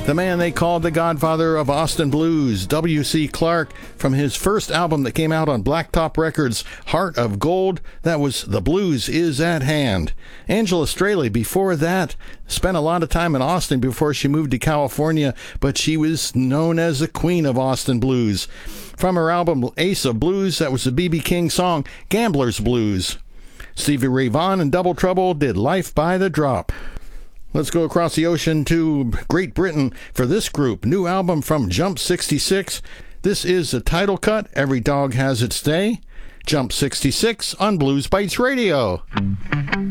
The man they called the godfather of Austin blues, W.C. Clark, from his first album that came out on Blacktop Records, Heart of Gold, that was The Blues Is at Hand. Angela Straley, before that, spent a lot of time in Austin before she moved to California, but she was known as the queen of Austin blues. From her album Ace of Blues, that was the B.B. King song, Gambler's Blues. Stevie Ray Vaughan and Double Trouble did Life by the Drop. Let's go across the ocean to Great Britain for this group. New album from Jump 66. This is the title cut, Every Dog Has Its Day. Jump 66 on Blues Bites Radio.